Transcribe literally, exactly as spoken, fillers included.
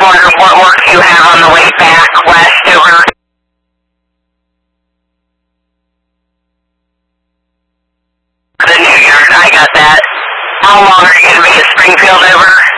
wondering what work you have on the way back west over the New Year's. I got that. How long are you going to be at Springfield over?